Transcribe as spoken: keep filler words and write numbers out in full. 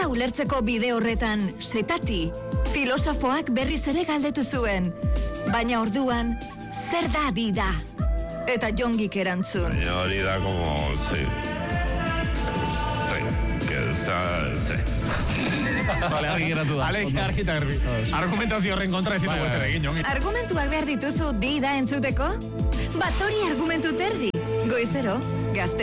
Dida ulertzeko bide horretan, setati, filosofoak berriz ere galdetu zuen. Baina orduan, zer da dida? Eta Jongik erantzun. Baina hori da como, sí. Sí, que sea, sí. Vale, argi geratu da. Alek, argi eta garbi. Argumentazio horren kontra ez ditugu ezer egin, Jon. Argumentuak behar dituzu dida entzuteko? Bat hori argumentu terdi. Goizero, gazte